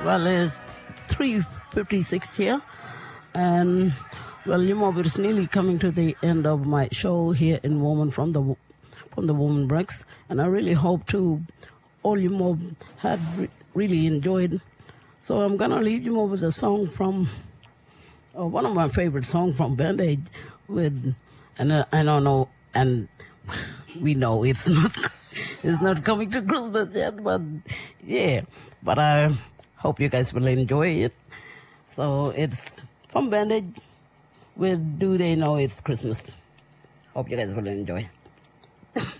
Well, it's 3:56 here, and well, it's nearly coming to the end of my show here in Woman from the Woman Breaks, and I really hope to all you mob had really enjoyed. So I'm gonna leave you more with a song from one of my favorite songs from Band Aid with, and I don't know, and we know it's not coming to Christmas yet, but yeah, but I hope you guys will enjoy it. So it's from Band Aid with Do They Know It's Christmas. Hope you guys will enjoy.